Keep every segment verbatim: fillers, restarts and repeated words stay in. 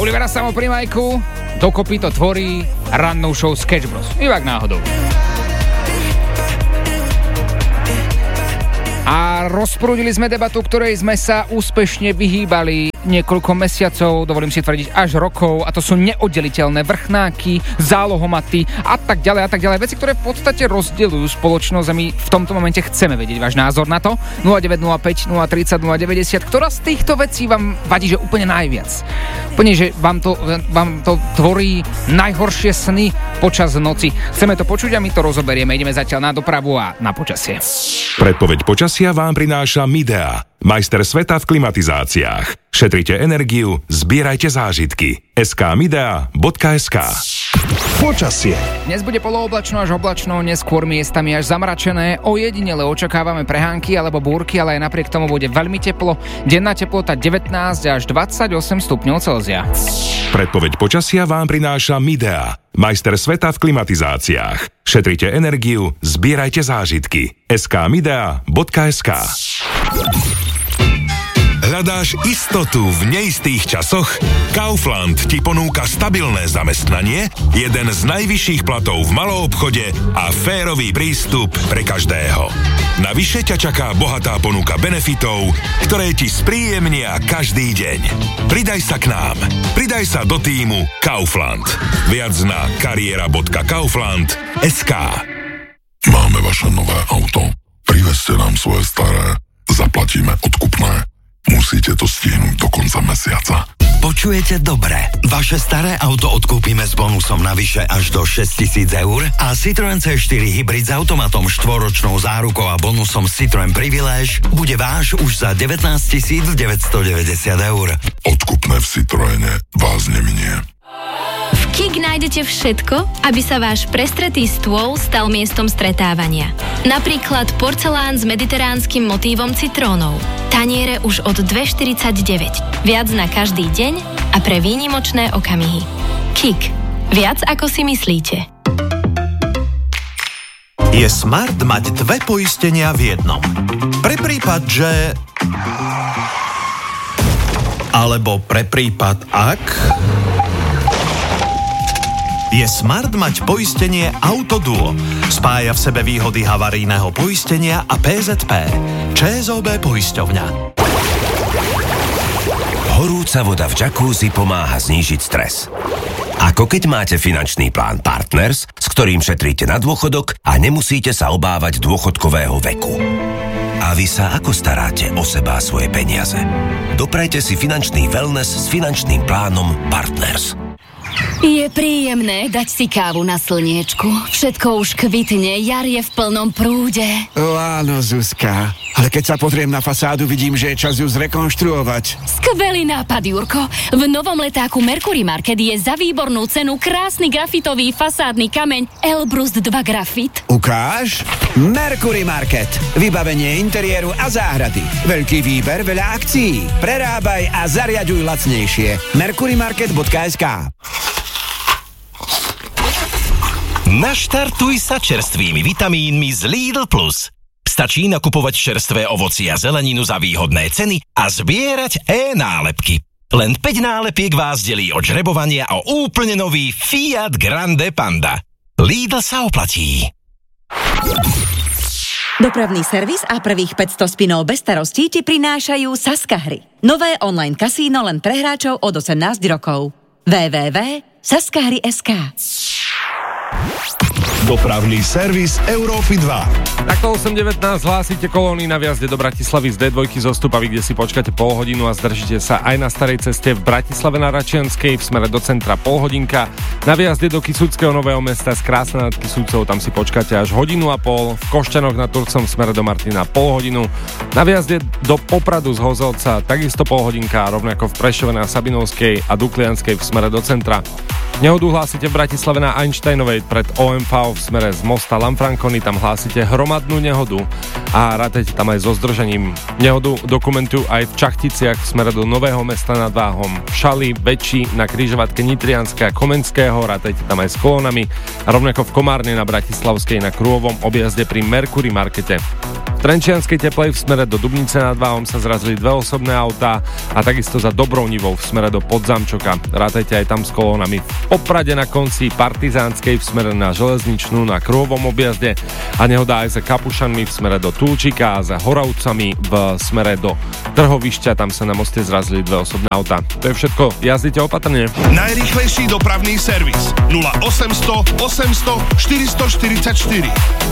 Olivera Samo pri majku, dokopy to tvorí rannú show Sketch Bros. Iba náhodou. A rozprúdili sme debatu, ktorej sme sa úspešne vyhýbali niekoľko mesiacov, dovolím si tvrdiť až rokov, a to sú neoddeliteľné vrchnáky, zálohomaty a tak ďalej a tak ďalej. Veci, ktoré v podstate rozdeľujú spoločnosť, a my v tomto momente chceme vedieť váš názor na to. nula deväť nula päť, nula tridsať, nula deväťdesiat. Ktorá z týchto vecí vám vadí, že úplne najviac? Úplne, že vám to, vám to tvorí najhoršie sny počas noci. Chceme to počuť a my to rozoberieme. Ideme zatiaľ na dopravu a na počasie. Predpoveď počasia vám prináša Midea, majster sveta v klimatizáciách. Šetrite energiu, zbierajte zážitky. es ká midea bodka es ká. Počasie. Dnes bude polooblačno až oblačno, neskôr miestami až zamračené. Ojedinele očakávame prehánky alebo búrky, ale aj napriek tomu bude veľmi teplo. Denná teplota devätnásť až dvadsaťosem stupňov Celzia. Predpoveď počasia vám prináša Midea, majster sveta v klimatizáciách. Šetrite energiu, zbierajte zážitky. es ká midea bodka es ká. Hľadáš istotu v neistých časoch? Kaufland ti ponúka stabilné zamestnanie, jeden z najvyšších platov v maloobchode a férový prístup pre každého. Navyše ťa čaká bohatá ponuka benefitov, ktoré ti spríjemnia každý deň. Pridaj sa k nám. Pridaj sa do tímu Kaufland. Viac na kariéra bodka kaufland bodka es ká. Máme vaše nové auto. Privezte nám svoje staré. Zaplatíme odkupné. Musíte to stihnúť do konca mesiaca. Počujete dobre. Vaše staré auto odkúpime s bonusom navyše až do šesťtisíc eur a Citroen cé štyri Hybrid s automatom, štvoročnou zárukou a bonusom Citroen Privilege bude váš už za devätnásťtisíc deväťstodeväťdesiat eur. Odkupné v Citroene vás neminie. V Kik nájdete všetko, aby sa váš prestretý stôl stal miestom stretávania. Napríklad porcelán s mediteránskym motívom citrónov. Taniere už od dvestoštyridsaťdeväť. Viac na každý deň a pre výnimočné okamihy. Kik. Viac ako si myslíte. Je smart mať dve poistenia v jednom. Pre prípad, že... Alebo pre prípad, ak... Je smart mať poistenie Autoduo. Spája v sebe výhody havarijného poistenia a pé zet pé. ČSOB poisťovňa. Horúca voda v džakúzi pomáha znížiť stres. Ako keď máte finančný plán Partners, s ktorým šetríte na dôchodok a nemusíte sa obávať dôchodkového veku. A vy sa ako staráte o seba a svoje peniaze? Doprajte si finančný wellness s finančným plánom Partners. Je príjemné dať si kávu na slniečku. Všetko už kvitne, jar je v plnom prúde. O, áno, Zuzka. Ale keď sa pozriem na fasádu, vidím, že je čas ju zrekonštruovať. Skvelý nápad, Jurko. V novom letáku Mercury Market je za výbornú cenu krásny grafitový fasádny kameň Elbrus dva Grafit. Ukáž? Mercury Market. Vybavenie interiéru a záhrady. Veľký výber, veľa akcií. Prerábaj a zariaďuj lacnejšie. mercury market bodka es ká. Naštartuj sa čerstvými vitamínmi z Lidl Plus. Stačí nakupovať čerstvé ovocie a zeleninu za výhodné ceny a zbierať e-nálepky. Len päť nálepiek vás delí od žrebovania o úplne nový Fiat Grande Panda. Lidl sa oplatí. Dopravný servis a prvých päťsto spinov bez starostí ti prinášajú Saska hry. Nové online kasíno len pre hráčov od osemnásť rokov. w w w bodka saska hry bodka es ká. Dopravný servis Európy dva. Takto osem devätnásť hlásite kolóny na viazde do Bratislavy z dé dva zo Stupavy, kde si počkáte pol hodinu a zdržíte sa aj na starej ceste v Bratislave na Račianskej v smere do centra pol hodinka. Na viazde do Kysuckého Nového Mesta z Krásna nad Kysucou tam si počkáte až hodinu a pol. V Košťanoch nad Turcom v smere do Martina pol hodinu. Na viazde do Popradu z Hozelca takisto pol hodinka, rovnako v Prešove na Sabinovskej a Duklianskej v smere do centra. Nehodu hlásite v Bratislave na Einsteinovej pred ó em vé v smere z mosta Lanfranconi, tam hlásite hromadnú nehodu a rátajte tam aj so zdržaním. Nehodu dokumentujú aj v Čachticiach v smere do Nového Mesta nad Váhom, Šali, Bečí, na križovatke Nitrianska a Komenského, rátajte tam aj s kolónami a rovnako v Komárne na Bratislavskej na Krúhovom objazde pri Mercury Markete. Trenčianskej Teplej v smere do Dubnice nad Váhom sa zrazili dve osobné autá a takisto za Dobrounivou v smere do Podzamčoka. Rátajte aj tam s kolónami. V Poprade na konci Partizánskej v smere na Železničnú na Kruhovom objazde a nehoda aj za Kapušanmi v smere do Tulčíka a za Horavcami v smere do Trhovišťa. Tam sa na moste zrazili dve osobné autá. To je všetko. Jazdite opatrne. Najrýchlejší dopravný servis nula osemsto osemsto štyristo štyridsaťštyri.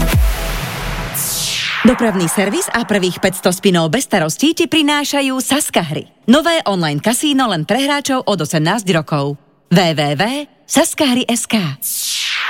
Dopravný servis a prvých päťsto spinov bez starostí ti prinášajú Saska hry. Nové online kasíno len pre hráčov od osemnásť rokov. w w w bodka saskahry bodka es ká